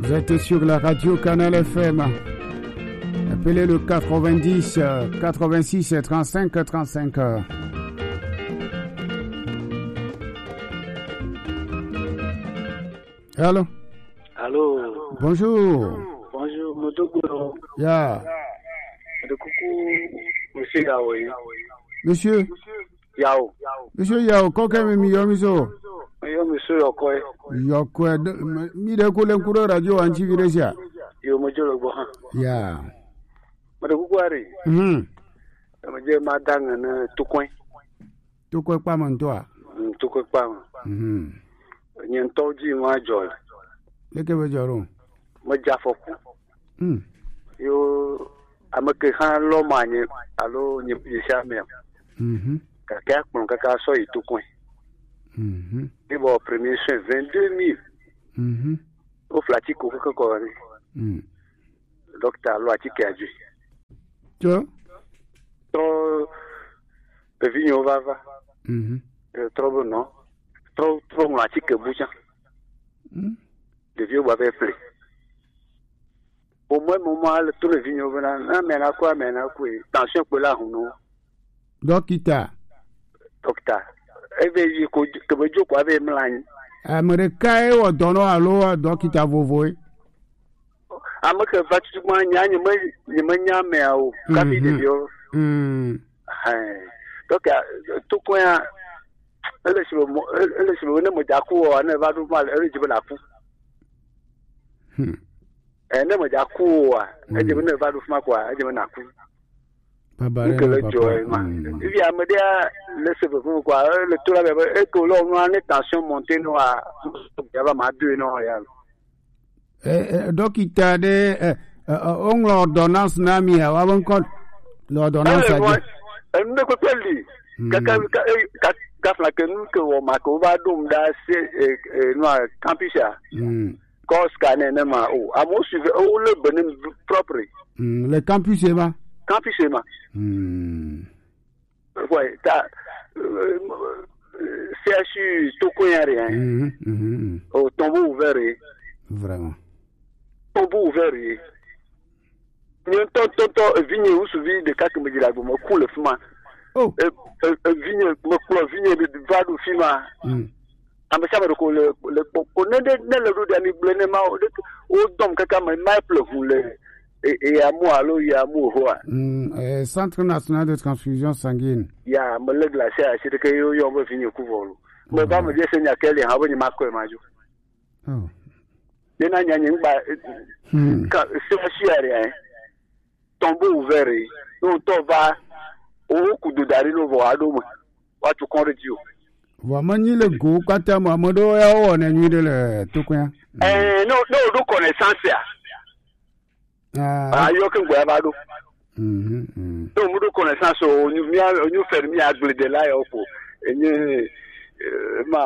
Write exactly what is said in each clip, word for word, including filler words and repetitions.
Vous êtes sur la radio Canal F M. Appelez le quatre-vingt-dix, quatre-vingt-six, trente-cinq, trente-cinq. Allô? Allô? Bonjour. Bonjour, Motogo. Ya. De coucou, Monsieur Yao. Monsieur? Yao. Monsieur Yao, coquin me mi yomiso. Yo, Monsieur Yokoi. Yokoi, mi de ko len kuro radio anchi viresia. Yo, Mojolo Bohan. Ya. Madagugwari. Mhm. Maje madanga na tukwen. Tukwen pa man toi. Tukwen pa. Mhm. Nyen toji ma jol. Leke be joro. Ma jafoku. Mhm. Yo amake han lo manye alo nyi yesha me. Mhm. Ka ka kpon ka ka so itukwen. Mhm. Ni bo premier soin vingt-deux mille. Mhm. O flati ko ko ko ni. Mhm. Docteur lo ati kaji. Jo? Trop Pevigno vava. Mhm. Trop bon non. Trop trop mo ati ke buja. Mhm. De vieux boivent plus. Au moins moment le tout le vigno venant na mena quoi mena quoi. Tension pour la huno. Dokita. Docteur. Ebe yi ko ke bejo ko ave mlan. Amerika e wo dono alo dokita vovoe. Amaka vatu ma nya nya ma nya ma nya me awo. Ka bi de bio. Mm. Hai. Donc to ko ya ele sibo ele sibo ne mo jaku o na ba du mal ele jibo la fu. Hmm. Eh ne mo jaku o e jibo ne ba du fu ma kwa e jibo na ku. Papa Que le joie, il y a me dire le sibo quoi le tout la e ko lo no ne tension monter no a ya ba ma deux no ya. Eh dokita de eh on l'ordonnance na mi a wa bon kon l'ordonnance a dit. Eh ne ko peli. Kaka ka ka fla que nous que on ma ko ba dum da se eh no campus a. Hmm. Cause scanner na ma o amo suivre o le benin propre. Hmm, le campus est ba. Campus est ma. Hmm. Ouais, ta C H U tout quoi rien. Mhm. Mhm. Au tombeau ouvert. Vraiment. Tombeau ouvert. Ni to to to vigne ou suivi de quatre me dira mo coule fuma. Oh. Vigne mo ko vigne de vadu fima. Hmm. Ambassadeur de ko le le ko ne de ne le do ami blene ma o dom kaka ma ma ple hu le et à moi allo ya mo ho. Hmm, Centre national de transfusion sanguine. Ya me le glacier a c'est que yo yo mo vigne ku volo. Me ba me je senya kele ha bo ni ma ko ma jo. Oh. Dena nya nyi ba ka se chiare tombeau ouvert. Non to va o ku do dari no vo ado mo. Wa tu kon redio. Wa mani le go kata mo amodo ya o na nyi de le tukwa. Eh no no do connaissance ya. Ah. Ah yo ken gwa ba do. Mhm. Mhm. No mu do connaissance o nyu mi o nyu fer mi agle de la yo ko. Enye ma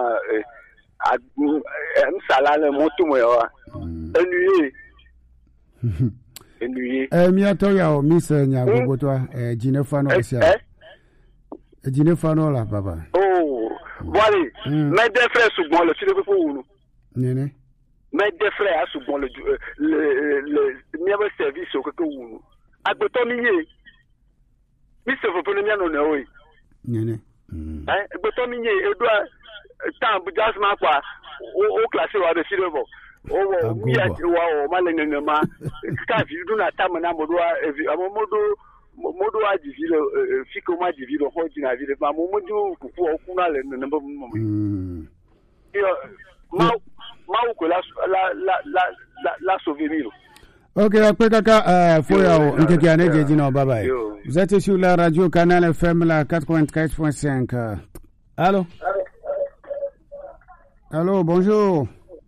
am salale motu mo yo. Ennuyé. Ennuyé. Eh mi ato ya o mi se nya gogo to eh Ginefano sia. Eh Ginefano la baba. Oh, voilà. Mais des frères sous bon le tu ne peux pas ou. Nene. Mais des frères sous bon le le le meilleur service au que ou. Agbeto mi ye. Mi se faut le mien non oui. Nene. Hein, agbeto mi ye e doit temps jasma quoi. Au classé wa de silver. Oh, mi ya wa o malene ma. Ka vi du na tam na modo a modo modo a divile fiko ma divile ho dina vile ma modo ku ku ku na le na mo. Mm. Yo ma ma ko la la la la la souvenir. Ok, après kaka euh faut ya o nke kiane je dino bye bye. Vous êtes sur la radio Canal F M la quatre-vingt-treize point cinq. Allô? Allô, bonjour.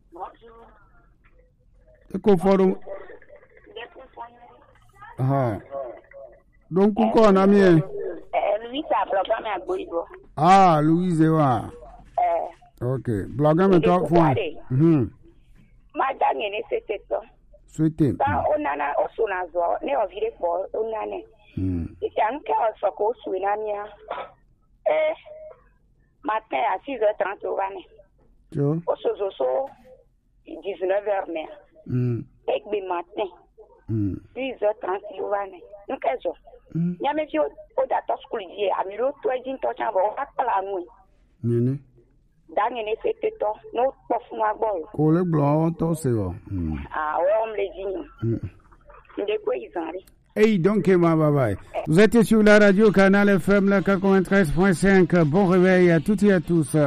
Eko forum. Ah. Donc ko na mi e. Eh Louise a programme à Bolibo. Ah, Louise wa. Eh. OK. Programme to fo. Mhm. Madame ne c'était ça. Souhaité. Ba onana osuna zo ne o vire po onane. Mhm. Itanke o soko suina mia. Eh. Matin à six heures trente au vane. Jo. O sozo so dix-neuf heures mais. Mm. Egbe matin. Mm. huit heures trente Silvane. Nous qu'est-ce? Mm. Y'a mes vieux au data school hier. Amiro toi din toi chambre. On va pas la nuit. Nene. Dans une fête to. Nous pas fou ma bol. Kole blanc to c'est bon. Mm. Ah ouais on les dit. Mm. De quoi ils en rient? Hey, donc, ma bye bye. Vous êtes sur la radio Canal F M, la quatre-vingt-treize point cinq. Bon réveil à toutes et à tous.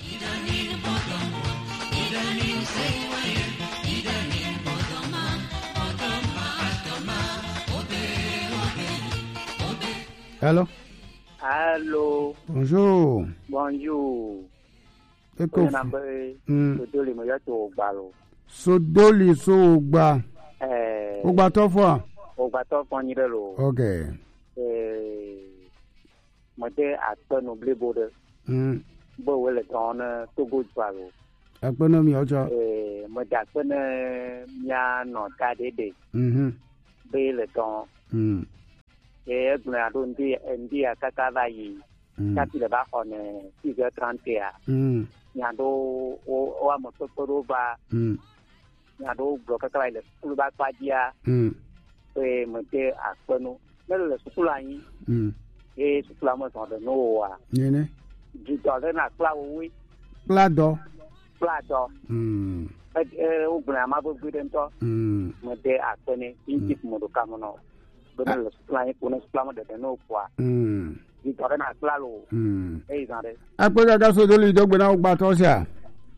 Allô? Allô. Bonjour. Bonjour. Eko. Mm. Sodoli mo yato gbalo. Sodoli so gba. Eh. Ogba to fo. Ogba to fo ni lo. Okay. Eh. Mo de atonu blebode. Mm. Bo wele ton Togo gbalo. Akpono mi ojo. Eh, mo da pene mia no ta dede. Mhm. Be le ton. Mm. Eh, gna do ndi ndi akaka ba yi. Kati le ba one six heures trente a. Mm. Nya do o o mo to to ba. Mm. Nya do bloka ka ile su ba pa dia. Mm. Eh, mo te akpono. Melo le su la yi. Mm. Eh, su la mo so de no wa. Nene. Di do le na kla wo wi. Plado. Plado. Mm. Eh, o gna ma bo gbe den to. Mm. Mo te akpene injip mo do kamono. Bena le su la yi ko ne su la mo de no kwa. Mm. Di do na kla lo. Mm. Eh, zande. Après la Sodoli donc ben ogba to sia.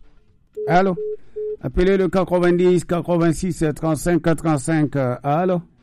Allô? Appelez le quatre-vingt-dix quatre-vingt-six trente-cinq quatre-vingt-cinq. Allô?